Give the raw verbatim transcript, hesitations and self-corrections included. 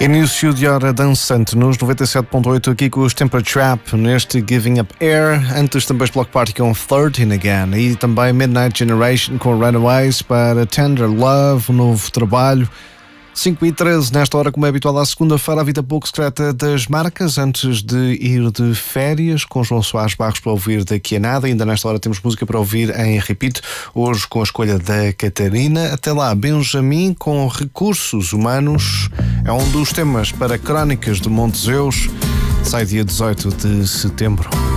Início de hora dançante nos noventa e sete ponto oito aqui com os Temper Trap neste Giving Up Air. Antes também Block Party com thirteen Again e também Midnight Generation com Runaways para Tender Love, um novo trabalho. cinco e treze nesta hora, como é habitual à segunda-feira, a vida pouco secreta das marcas antes de ir de férias com João Soares Barros para ouvir daqui a nada. Ainda nesta hora temos música para ouvir em repeat, hoje com a escolha da Catarina. Até lá, Benjamin com Recursos Humanos é um dos temas para Crónicas de Montezeus, sai dia dezoito de setembro.